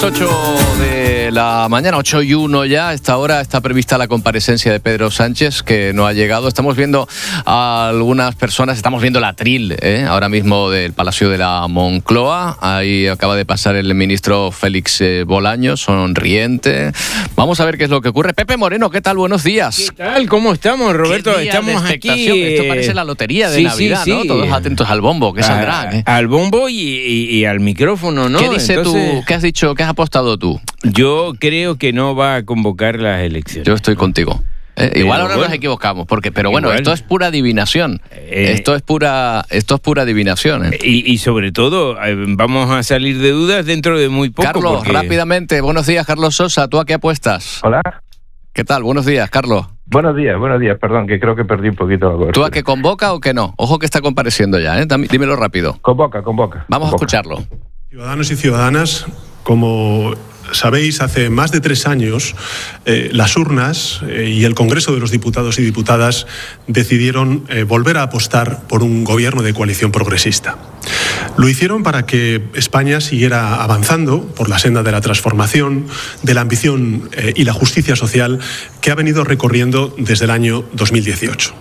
8 de la mañana, 8:01 ya. A esta hora está prevista la comparecencia de Pedro Sánchez, que no ha llegado. Estamos viendo a algunas personas, estamos viendo el atril ahora mismo del Palacio de la Moncloa. Ahí acaba de pasar el ministro Félix Bolaños, sonriente. Vamos a ver qué es lo que ocurre. Pepe Moreno, ¿qué tal? Buenos días. ¿Qué tal? ¿Cómo estamos, Roberto? Estamos aquí. Esto parece la lotería de Navidad, ¿no? Todos atentos al bombo, que saldrán. Al bombo y al micrófono, ¿no? ¿Qué dices tú? ¿Qué has dicho? ¿Qué has apostado tú? Yo creo que no va a convocar las elecciones. Yo estoy contigo. Igual ahora nos equivocamos, pero bueno, esto es pura adivinación. Esto es pura adivinación. Y sobre todo, vamos a salir de dudas dentro de muy poco. Carlos, rápidamente, buenos días, Carlos Sosa, ¿tú a qué apuestas? Hola. ¿Qué tal? Buenos días, Carlos. Buenos días, perdón, que creo que perdí un poquito la cobertura. ¿Tú a qué convoca o qué no? Ojo que está compareciendo ya, dímelo rápido. Convoca. Vamos a escucharlo. Ciudadanos y ciudadanas, como sabéis, hace más de 3 años las urnas y el Congreso de los Diputados y Diputadas decidieron volver a apostar por un gobierno de coalición progresista. Lo hicieron para que España siguiera avanzando por la senda de la transformación, de la ambición y la justicia social que ha venido recorriendo desde el año 2018.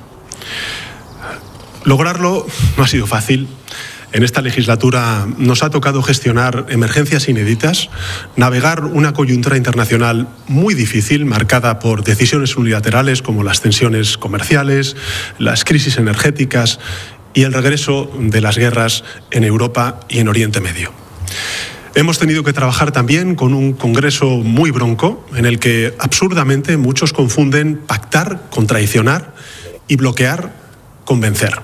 Lograrlo no ha sido fácil. En esta legislatura nos ha tocado gestionar emergencias inéditas, navegar una coyuntura internacional muy difícil, marcada por decisiones unilaterales como las tensiones comerciales, las crisis energéticas y el regreso de las guerras en Europa y en Oriente Medio. Hemos tenido que trabajar también con un Congreso muy bronco, en el que absurdamente muchos confunden pactar con traicionar y bloquear con vencer.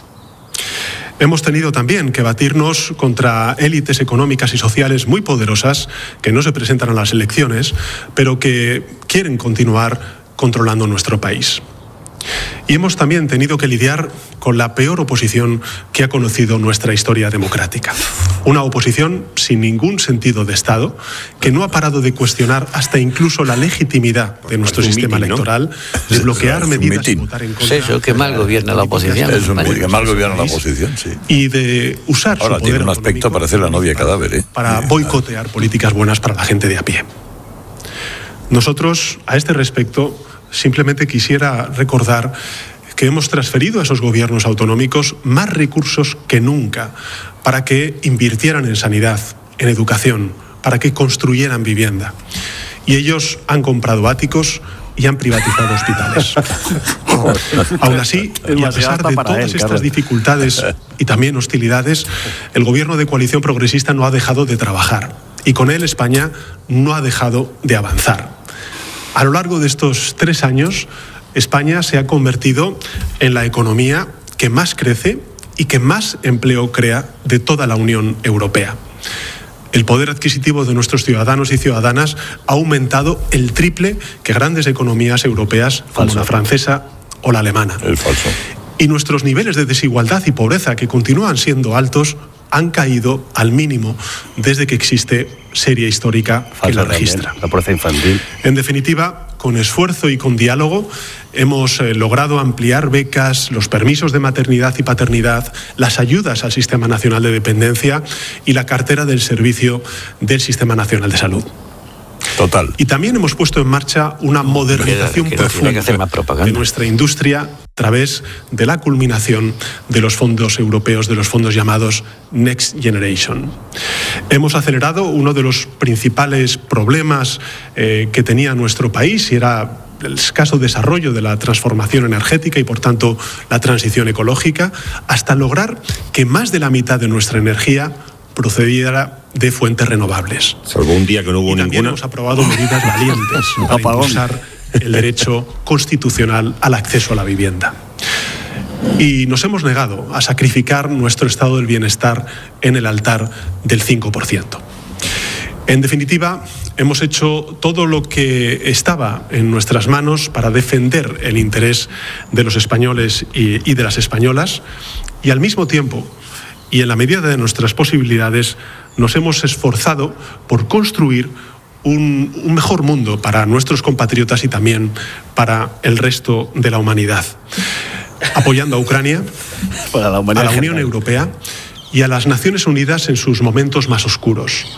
Hemos tenido también que batirnos contra élites económicas y sociales muy poderosas que no se presentan a las elecciones, pero que quieren continuar controlando nuestro país. Y hemos también tenido que lidiar con la peor oposición que ha conocido nuestra historia democrática. Una oposición sin ningún sentido de Estado, que no ha parado de cuestionar hasta incluso la legitimidad de nuestro sistema electoral, de bloquear medidas y votar en contra. Eso, que mal gobierna la oposición. Eso, que mal gobierna la oposición, sí. Y de usar ahora su poder tiene un aspecto, parece la novia cadáver, para boicotear políticas buenas para la gente de a pie. Nosotros, a este respecto, simplemente quisiera recordar que hemos transferido a esos gobiernos autonómicos más recursos que nunca para que invirtieran en sanidad, en educación, para que construyeran vivienda. Y ellos han comprado áticos y han privatizado hospitales. Aún así, y a pesar de todas estas dificultades y también hostilidades, el gobierno de coalición progresista no ha dejado de trabajar. Y con él España no ha dejado de avanzar. A lo largo de estos 3 años, España se ha convertido en la economía que más crece y que más empleo crea de toda la Unión Europea. El poder adquisitivo de nuestros ciudadanos y ciudadanas ha aumentado el triple que grandes economías europeas como la francesa o la alemana. Y nuestros niveles de desigualdad y pobreza, que continúan siendo altos, han caído al mínimo desde que existe serie histórica que lo registra. La pobreza infantil. En definitiva, con esfuerzo y con diálogo, hemos logrado ampliar becas, los permisos de maternidad y paternidad, las ayudas al Sistema Nacional de Dependencia y la cartera del servicio del Sistema Nacional de Salud. Total. Y también hemos puesto en marcha una modernización profunda de nuestra industria a través de la culminación de los fondos europeos, de los fondos llamados Next Generation. Hemos acelerado uno de los principales problemas que tenía nuestro país, y era el escaso desarrollo de la transformación energética y, por tanto, la transición ecológica, hasta lograr que más de la mitad de nuestra energía procediera de fuentes renovables. Salvo un día que no hubo ninguna. También hemos aprobado medidas valientes para impulsar el derecho constitucional al acceso a la vivienda. Y nos hemos negado a sacrificar nuestro estado del bienestar en el altar del 5%. En definitiva, hemos hecho todo lo que estaba en nuestras manos para defender el interés de los españoles y de las españolas, y al mismo tiempo, y en la medida de nuestras posibilidades, nos hemos esforzado por construir un mejor mundo para nuestros compatriotas y también para el resto de la humanidad. Apoyando a Ucrania, a la Unión Europea y a las Naciones Unidas en sus momentos más oscuros.